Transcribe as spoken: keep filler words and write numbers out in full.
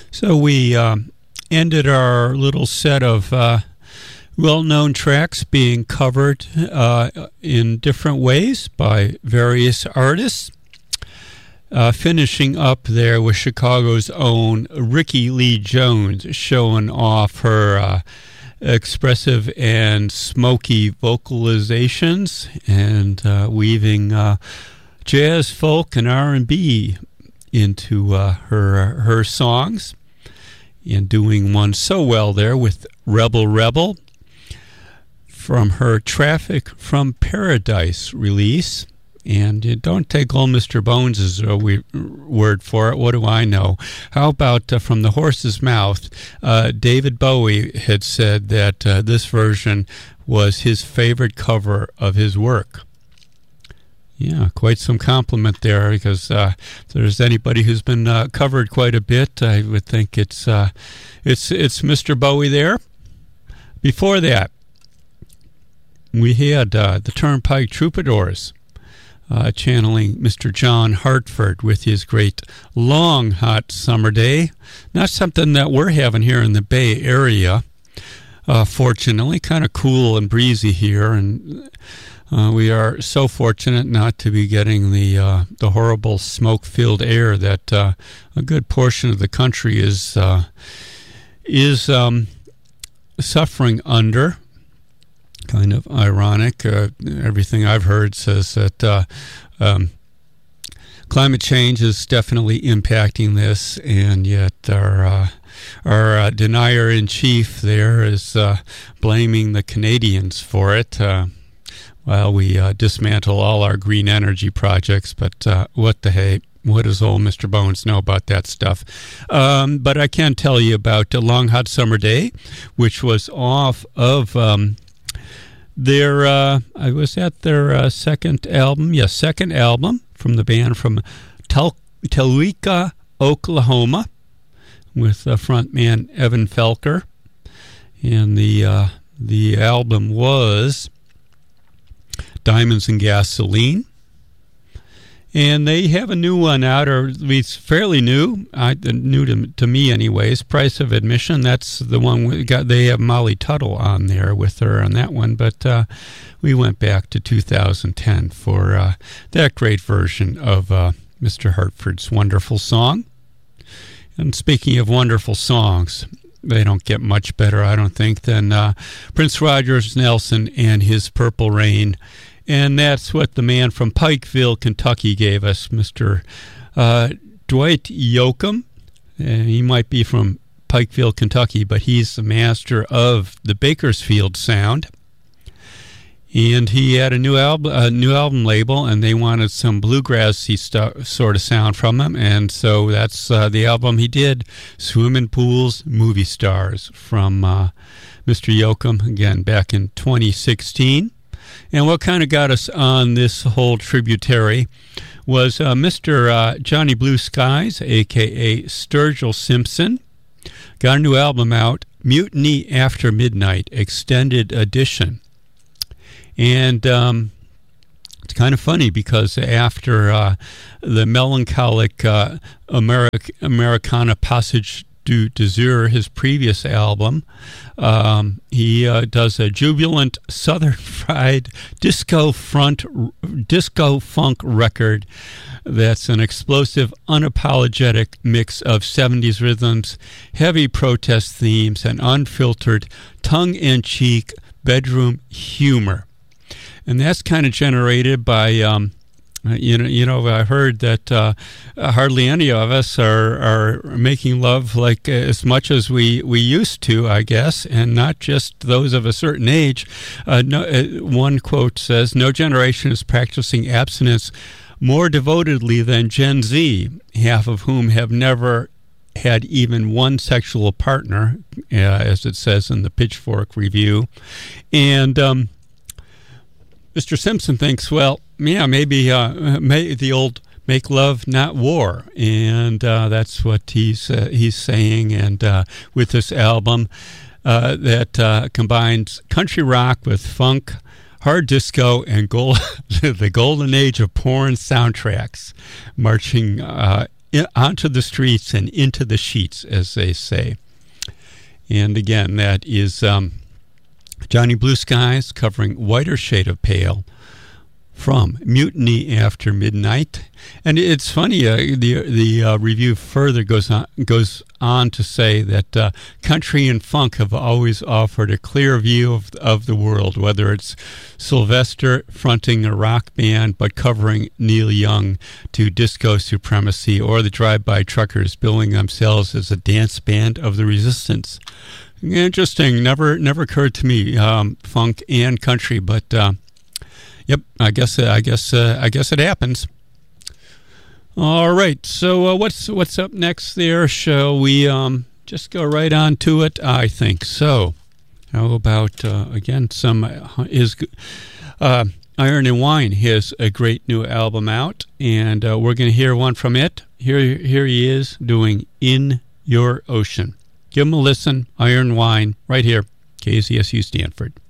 So we um, ended our little set of uh, well-known tracks being covered uh, in different ways by various artists. Uh, finishing up there with Chicago's own Rickie Lee Jones, showing off her uh, expressive and smoky vocalizations and uh, weaving uh, jazz, folk, and R and B into uh, her her songs, and doing one so well there with Rebel Rebel from her Traffic from Paradise release. And you don't take old Mister Bones' uh, we, word for it. What do I know? How about uh, from the horse's mouth? Uh, David Bowie had said that uh, this version was his favorite cover of his work. Yeah, quite some compliment there, because uh, if there's anybody who's been uh, covered quite a bit, I would think it's uh, it's it's Mister Bowie there. Before that, we had uh, the Turnpike Troubadours. Uh, channeling Mister John Hartford with his great Long Hot Summer Day. Not something that we're having here in the Bay Area, uh, fortunately. Kind of cool and breezy here, and uh, we are so fortunate not to be getting the uh, the horrible smoke-filled air that uh, a good portion of the country is uh, is um, suffering under. Kind of ironic. Uh, everything I've heard says that uh, um, climate change is definitely impacting this, and yet our uh, our uh, denier-in-chief there is uh, blaming the Canadians for it, uh, while we uh, dismantle all our green energy projects. But uh, what the hey? What does old Mister Bones know about that stuff? Um, but I can tell you about a Long Hot Summer Day, which was off of... Um, Their, uh, I was at their uh, second album, yes, second album from the band from Tel- Telluride, Oklahoma, with uh, frontman Evan Felker, and the uh, the album was Diamonds and Gasoline. And they have a new one out, or at least fairly new, I, new to, to me anyways, Price of Admission. That's the one we got. They have Molly Tuttle on there with her on that one, but uh, we went back to two thousand ten for uh, that great version of uh, Mister Hartford's wonderful song. And speaking of wonderful songs, they don't get much better, I don't think, than uh, Prince Rogers Nelson and his Purple Rain. And that's what the man from Pikeville, Kentucky gave us, Mister Uh, Dwight Yoakam. And he might be from Pikeville, Kentucky, but he's the master of the Bakersfield sound. And he had a new album, a new album label, and they wanted some bluegrassy stu- sort of sound from him. And so that's uh, the album he did, Swimming Pools, Movie Stars, from uh, Mister Yoakam, again, back in twenty sixteen. And what kind of got us on this whole tributary was uh, Mister Uh, Johnny Blue Skies, a k a. Sturgill Simpson, got a new album out, Mutiny After Midnight, Extended Edition. And um, it's kind of funny because after uh, the melancholic uh, Americ- Americana Passage du Désir, his previous album, um, he uh, does a jubilant Southern fried disco front disco funk record that's an explosive, unapologetic mix of seventies rhythms, heavy protest themes, and unfiltered tongue-in-cheek bedroom humor. And that's kind of generated by um, Uh, you know, you know. I heard that uh, hardly any of us are, are making love like uh, as much as we, we used to, I guess, and not just those of a certain age. Uh, no, uh, one quote says, "No generation is practicing abstinence more devotedly than Gen Z, half of whom have never had even one sexual partner," uh, as it says in the Pitchfork review. And um, Mister Simpson thinks, well, yeah, maybe uh, may, the old "make love, not war," and uh, that's what he's uh, he's saying. And uh, with this album uh, that uh, combines country rock with funk, hard disco, and gold, the golden age of porn soundtracks, marching uh, in, onto the streets and into the sheets, as they say. And again, that is um, Johnny Blue Skies covering Whiter Shade of Pale from Mutiny After Midnight. And it's funny, uh, the the uh, review further goes on goes on to say that uh, country and funk have always offered a clear view of, of the world, whether it's Sylvester fronting a rock band but covering Neil Young to Disco Supremacy, or the Drive-By Truckers billing themselves as a dance band of the resistance. Interesting. Never never occurred to me, um, funk and country, but uh, yep, I guess uh, I guess uh, I guess it happens. All right. So uh, what's what's up next there? Shall we um, just go right on to it? I think so. How about uh, again some uh, is uh, Iron and Wine has a great new album out, and uh, we're going to hear one from it. Here here he is doing In Your Ocean. Give him a listen. Iron Wine right here, K Z S U Stanford.